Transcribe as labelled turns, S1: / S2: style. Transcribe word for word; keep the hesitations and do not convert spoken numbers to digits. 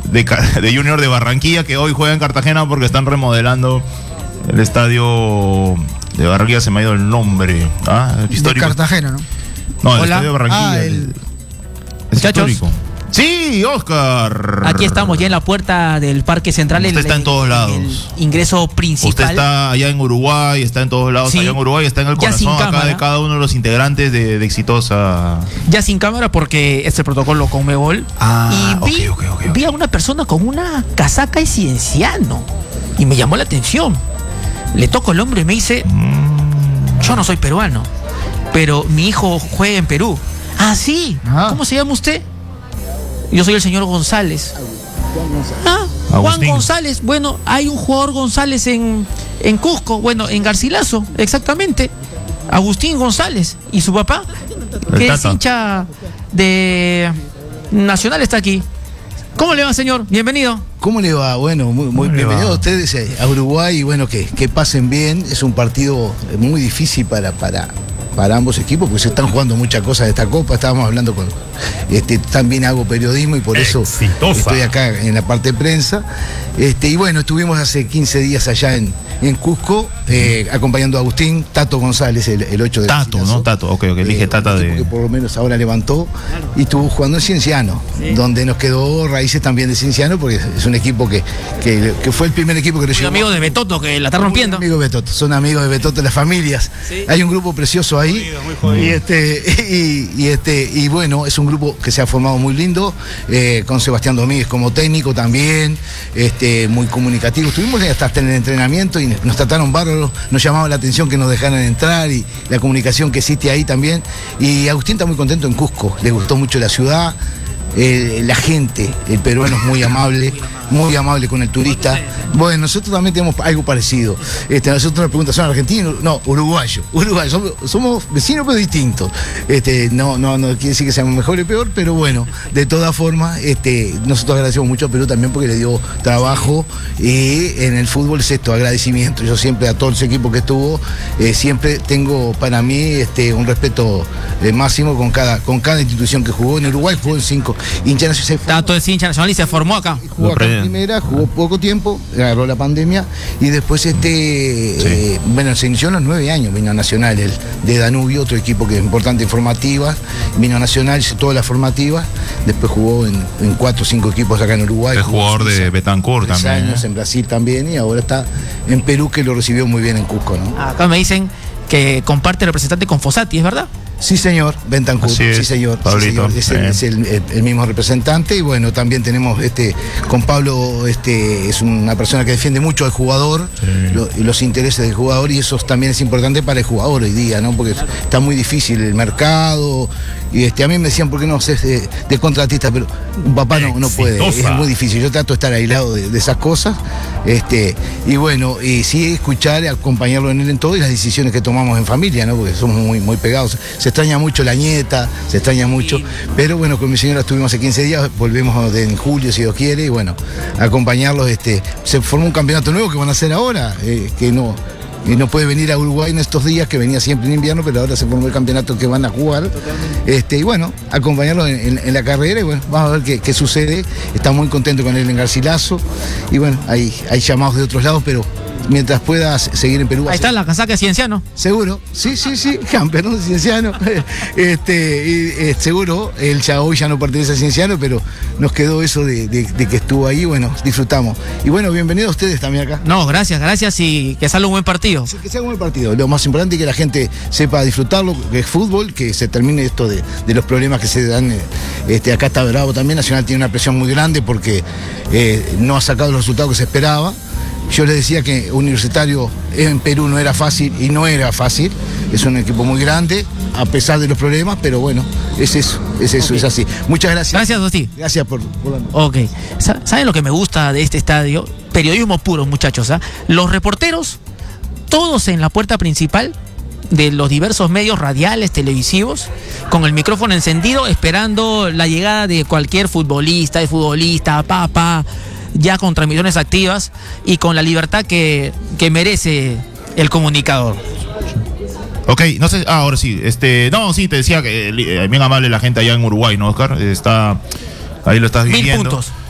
S1: de, de Junior de Barranquilla, que hoy juega en Cartagena porque están remodelando el estadio de Barranquilla, se me ha ido el nombre. ¿Ah? El histórico.
S2: De Cartagena, ¿no?
S1: No, el estadio de Barranquilla. Ah, el... Es
S3: Muchachos.
S1: histórico. Sí, Oscar.
S3: Aquí estamos ya en la puerta del Parque Central.
S1: Usted
S3: el,
S1: está en todos lados.
S3: El ingreso principal.
S1: Usted está allá en Uruguay, está en todos lados. Sí. Allá en Uruguay está en el corazón acá de cada uno de los integrantes de, de Exitosa.
S3: Ya sin cámara porque es el protocolo Conmebol.
S1: Ah,
S3: y vi,
S1: okay, okay, okay,
S3: vi
S1: okay.
S3: a una persona con una casaca de cienciano y me llamó la atención. Le toco el hombro y me dice, mm. yo no soy peruano, pero mi hijo juega en Perú. Ah, sí. Ah. ¿Cómo se llama usted? Yo soy el señor González. Ah, Juan González. Bueno, hay un jugador González en, en Cusco, bueno, en Garcilaso, exactamente. Agustín González. Y su papá, que es hincha de Nacional, está aquí. ¿Cómo le va, señor? Bienvenido.
S4: ¿Cómo le va? Bueno, muy, muy bienvenido a ustedes a Uruguay y bueno, que, que pasen bien. Es un partido muy difícil para... para para ambos equipos, porque se están jugando muchas cosas de esta Copa. Estábamos hablando con... Este, también hago periodismo y por eso Exitosa. Estoy acá en la parte de prensa. Este, y bueno, estuvimos hace quince días allá en, en Cusco, eh, acompañando a Agustín, Tato González, el, el ocho de
S1: Tato, Garcilaso. ¿No? Tato, ok, ok, dije eh, Tata de...
S4: que por lo menos ahora levantó, claro. Y estuvo jugando en Cienciano, sí. Donde nos quedó raíces también de Cienciano, porque es un equipo que, que, que fue el primer equipo que lo llevó.
S3: Son amigos de Betoto, que la está rompiendo.
S4: Amigos de Betoto, son amigos de Betoto, las familias. ¿Sí? Hay un grupo precioso ahí. Jodido, muy jodido. Y, este, y, y, este, y bueno, es un grupo que se ha formado muy lindo, eh, con Sebastián Domínguez como técnico también, este, muy comunicativo. Estuvimos hasta en el entrenamiento y nos trataron bárbaros, nos llamaba la atención que nos dejaran entrar y la comunicación que existe ahí también. Y Agustín está muy contento en Cusco, le gustó mucho la ciudad, eh, la gente, el peruano es muy amable, muy amable con el turista. Bueno, nosotros también tenemos algo parecido. Este, nosotros nos preguntan, ¿son argentinos? No, uruguayos. Uruguayos, somos, somos vecinos pero distintos. Este, no, no, no quiere decir que seamos mejor y peor, pero bueno, de todas formas, este, nosotros agradecemos mucho a Perú también porque le dio trabajo y en el fútbol es esto, agradecimiento. Yo siempre a todo ese equipo que estuvo, eh, siempre tengo para mí este, un respeto eh, máximo con cada, con cada institución que jugó. En Uruguay jugó en cinco. Hincha nacional.
S3: Tato es hincha nacional y se formó acá.
S4: Jugó acá en primera, jugó poco tiempo, agarró la pandemia y después este sí. eh, bueno, se inició en los nueve años, vino a Nacional, el de Danubio, otro equipo que es importante en formativas, vino a Nacional, hizo todas las formativas, después jugó en, en cuatro o cinco equipos acá en Uruguay.
S1: Es jugador de Betancourt también.
S4: años
S1: ¿eh?
S4: En Brasil también y ahora está en Perú, que lo recibió muy bien en Cusco, ¿no?
S3: Acá me dicen que comparte representante con Fossati, ¿es verdad?
S4: Sí, señor, Betancourt,
S1: es,
S4: sí, señor.
S1: Pablito,
S4: sí, señor. Es, el, es el, el, el mismo representante. Y bueno, también tenemos este con Pablo, este es una persona que defiende mucho al jugador, sí. lo, y los intereses del jugador, y eso también es importante para el jugador hoy día, ¿no? Porque está muy difícil el mercado. Y este, a mí me decían, ¿por qué no haces de, de contratista? Pero un papá no, no puede, es muy difícil. Yo trato de estar aislado de, de esas cosas. Este, y bueno, y sí escuchar, acompañarlo en él en todo y las decisiones que tomamos en familia, ¿no? Porque somos muy, muy pegados. Se extraña mucho la nieta, se extraña mucho, pero bueno, con mi señora estuvimos hace quince días, volvemos en julio si Dios quiere, y bueno, acompañarlos. Este, se formó un campeonato nuevo que van a hacer ahora, eh, que no... Y no puede venir a Uruguay en estos días, que venía siempre en invierno, pero ahora se formó el campeonato que van a jugar. Este, y bueno, acompañarlo en, en, en la carrera y bueno, vamos a ver qué, qué sucede. Estamos muy contentos con él en Garcilaso. Y bueno, hay, hay llamados de otros lados, pero mientras puedas seguir en Perú.
S3: Ahí está la casaca de Cienciano.
S4: Seguro, sí, sí, sí, campeón de Cienciano. Este, y, eh, seguro, él ya hoy ya no pertenece a Cienciano, pero nos quedó eso de, de, de que estuvo ahí, bueno, disfrutamos. Y bueno, bienvenidos a ustedes también acá.
S3: No, gracias, gracias y que salga un buen partido.
S4: Sí, que sea un buen partido. Lo más importante es que la gente sepa disfrutarlo, que es fútbol, que se termine esto de, de los problemas que se dan. Este, acá está bravo también, Nacional tiene una presión muy grande porque eh, no ha sacado los resultados que se esperaba. Yo les decía que Universitario en Perú no era fácil y no era fácil. Es un equipo muy grande, a pesar de los problemas, pero bueno, es eso, es eso, okay. Es así. Muchas gracias.
S3: Gracias, Dosti.
S4: Gracias por... por...
S3: Ok. ¿Saben lo que me gusta de este estadio? Periodismo puro, muchachos. ¿eh? Los reporteros, todos en la puerta principal de los diversos medios radiales, televisivos, con el micrófono encendido, esperando la llegada de cualquier futbolista, de futbolista, papá, ya con transmisiones activas y con la libertad que, que merece el comunicador.
S1: Ok, no sé, ah, ahora sí, este, no, sí, te decía que eh, bien amable la gente allá en Uruguay, ¿no, Oscar? Está, ahí lo estás viviendo.
S3: Mil puntos.